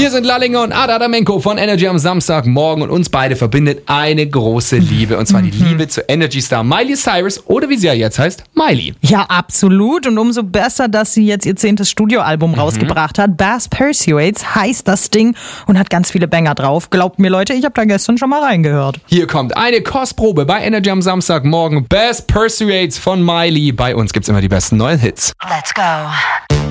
Hier sind Lallinger und Ada Adamenko von Energy am Samstagmorgen und uns beide verbindet eine große Liebe. Und zwar die Liebe zu Energy-Star Miley Cyrus oder wie sie ja jetzt heißt, Miley. Ja, absolut. Und umso besser, dass sie jetzt ihr 10. Studioalbum rausgebracht hat. Bass Persuades heißt das Ding und hat ganz viele Banger drauf. Glaubt mir, Leute, ich habe da gestern schon mal reingehört. Hier kommt eine Kostprobe bei Energy am Samstagmorgen. Bass Persuades von Miley. Bei uns gibt's immer die besten neuen Hits. Let's go.